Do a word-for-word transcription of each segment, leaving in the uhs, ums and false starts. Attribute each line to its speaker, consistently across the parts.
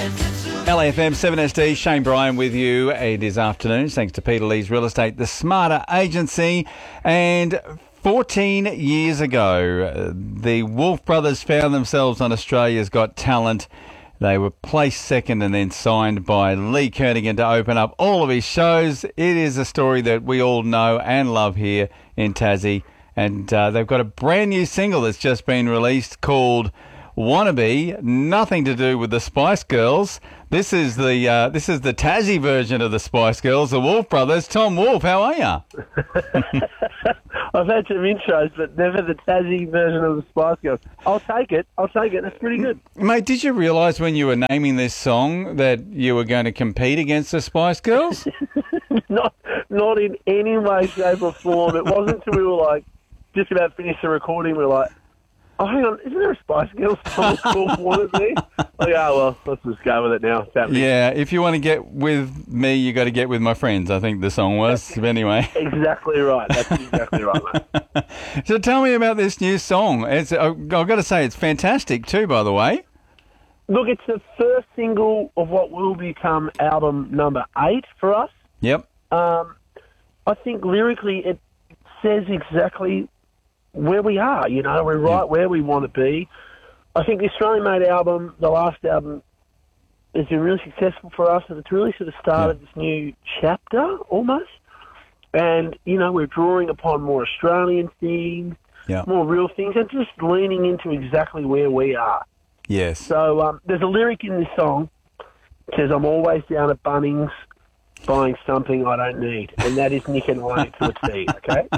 Speaker 1: L A F M seven S D, Shane Bryan with you. It is afternoon, thanks to Peter Lee's Real Estate, the Smarter Agency. And fourteen years ago, the Wolf Brothers found themselves on Australia's Got Talent. They were placed second and then signed by Lee Kernaghan to open up all of his shows. It is a story that we all know and love here in Tassie. And uh, they've got a brand new single that's just been released called Wannabe. Nothing to do with the Spice Girls. This is the uh, this is the Tassie version of the Spice Girls, the Wolf Brothers. Tom Wolf, how are you?
Speaker 2: I've had some intros, but never the Tassie version of the Spice Girls. I'll take it. I'll take it. That's pretty good.
Speaker 1: Mate, did you realise when you were naming this song that you were going to compete against the Spice Girls?
Speaker 2: not, not in any way, shape, or form. It wasn't until we were like just about finished the recording. We were like, oh, hang on, isn't there a Spice Girls song called Wannabe? Like, oh, well, let's just go with it now. It's happening.
Speaker 1: Yeah, if you want to get with me, you got to get with my friends, I think the song was. But anyway.
Speaker 2: Exactly right. That's exactly right, mate.
Speaker 1: So tell me about this new song. It's I've got to say, it's fantastic too, by the way.
Speaker 2: Look, it's the first single of what will become album number eight for us.
Speaker 1: Yep.
Speaker 2: Um, I think lyrically it says exactly where we are, you know, we're right where we want to be. I think the Australian-made album, the last album, has been really successful for us, and it's really sort of started yeah. this new chapter, almost. And, you know, we're drawing upon more Australian things,
Speaker 1: yeah.
Speaker 2: more real things, and just leaning into exactly where we are.
Speaker 1: Yes.
Speaker 2: So um, there's a lyric in this song that says, I'm always down at Bunnings buying something I don't need, and that is Nick and I to a T, okay?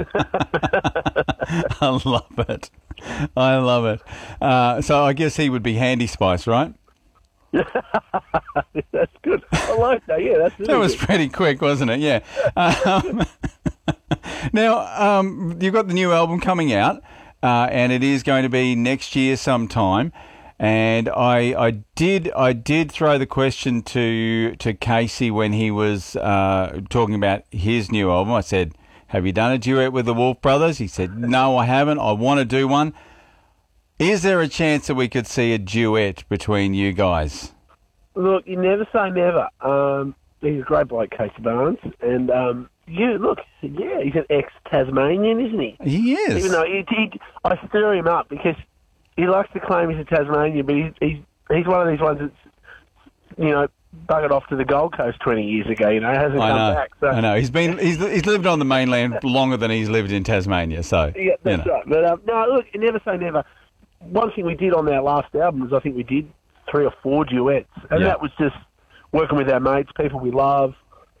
Speaker 1: I love it. I love it. Uh, so I guess he would be Handy Spice, right?
Speaker 2: That's good. I like that, yeah. That's really
Speaker 1: that was
Speaker 2: good.
Speaker 1: pretty quick, wasn't it? Yeah. Um, now, um, you've got the new album coming out, uh, and it is going to be next year sometime. And I, I did, I did throw the question to to Casey when he was uh, talking about his new album. I said, "Have you done a duet with the Wolf Brothers?" He said, "No, I haven't. I want to do one." Is there a chance that we could see a duet between you guys?
Speaker 2: Look, you never say never. Um, he's a great bloke, Casey Barnes, and um, yeah, look, yeah, he's an ex-Tasmanian, isn't he?
Speaker 1: He is.
Speaker 2: Even though he, he, I stir him up because he likes to claim he's a Tasmanian, but he's, he's he's one of these ones that's, you know, buggered off to the Gold Coast twenty years ago, you know, hasn't
Speaker 1: I
Speaker 2: come
Speaker 1: know,
Speaker 2: back. So.
Speaker 1: I know. He's been he's he's lived on the mainland longer than he's lived in Tasmania, so
Speaker 2: yeah, that's
Speaker 1: you know.
Speaker 2: right. But um, no, look, never say never. One thing we did on our last album is I think we did three or four duets, and
Speaker 1: yeah.
Speaker 2: that was just working with our mates, people we love,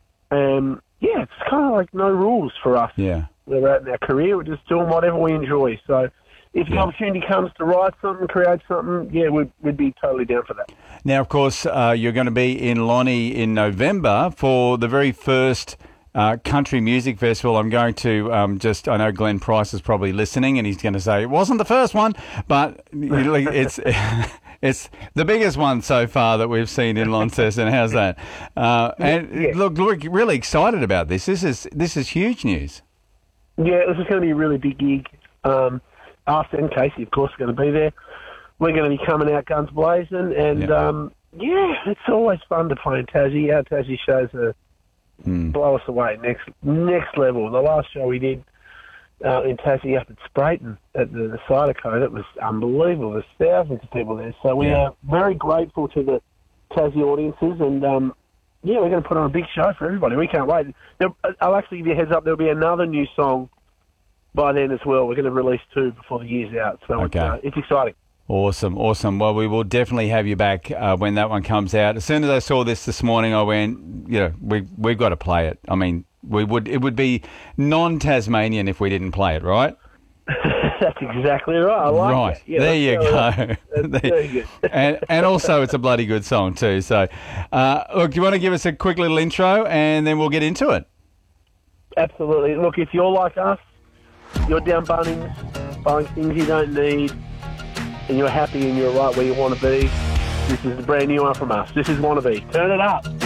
Speaker 2: and yeah, it's kind of like no rules for us.
Speaker 1: Yeah,
Speaker 2: we're at in our career, we're just doing whatever we enjoy. So. If the
Speaker 1: yeah.
Speaker 2: opportunity comes to write something, create something, yeah, we'd, we'd be totally down for that.
Speaker 1: Now, of course, uh, you're going to be in Lonnie in November for the very first uh, country music festival. I'm going to um, just, I know Glenn Price is probably listening and he's going to say, it wasn't the first one, but it's it's the biggest one so far that we've seen in Launceston. How's that? Uh, and
Speaker 2: yeah.
Speaker 1: look, look, really excited about this. This is, this is huge news.
Speaker 2: Yeah, this is going to be a really big gig. Um, Us and Casey, of course, are going to be there. We're going to be coming out guns blazing, and
Speaker 1: yep.
Speaker 2: um, yeah, it's always fun to play in Tassie. Our Tassie shows are
Speaker 1: mm.
Speaker 2: blow us away, next next level. The last show we did uh, in Tassie up at Sprayton at the, the Cider, it was unbelievable. There's thousands of people there, so we
Speaker 1: yeah.
Speaker 2: are very grateful to the Tassie audiences, and um, yeah, we're going to put on a big show for everybody. We can't wait. There, I'll actually give you a heads up. There'll be another new song by then as well. We're going to release two before the year's out, so
Speaker 1: okay.
Speaker 2: it's, uh, it's exciting.
Speaker 1: Awesome, awesome. Well, we will definitely have you back uh, when that one comes out. As soon as I saw this this morning, I went, you know, we we've got to play it. I mean, we would it would be non-Tasmanian if we didn't play it, right?
Speaker 2: That's exactly right. I like
Speaker 1: right.
Speaker 2: it. Yeah,
Speaker 1: there you go.
Speaker 2: That's very good.
Speaker 1: and and also, it's a bloody good song too. So, uh, look, do you want to give us a quick little intro, and then we'll get into it?
Speaker 2: Absolutely. Look, if you're like us, you're down Bunnings, buying things you don't need, and you're happy and you're right where you want to be, this is a brand new one from us. This is Wannabe. Turn it up.